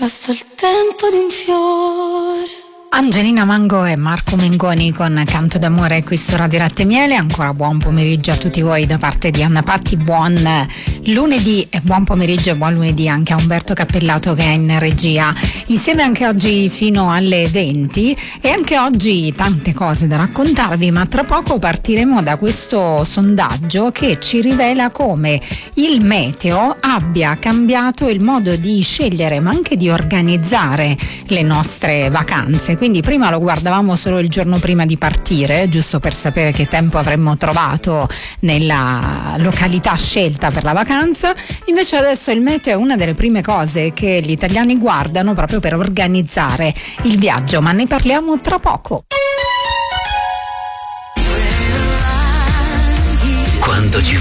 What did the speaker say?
basta il tempo di un fiore. Angelina Mango e Marco Mengoni con Canto d'amore qui su Radio Latte e Miele. Ancora buon pomeriggio a tutti voi da parte di Anna Patti, buon lunedì e buon pomeriggio e buon lunedì anche a Umberto Cappellato che è in regia, insieme anche oggi fino alle 20, e anche oggi tante cose da raccontarvi, ma tra poco partiremo da questo sondaggio che ci rivela come il meteo abbia cambiato il modo di scegliere ma anche di organizzare le nostre vacanze. Quindi prima lo guardavamo solo il giorno prima di partire, giusto per sapere che tempo avremmo trovato nella località scelta per la vacanza. Invece adesso il meteo è una delle prime cose che gli italiani guardano proprio per organizzare il viaggio, ma ne parliamo tra poco. Quando ci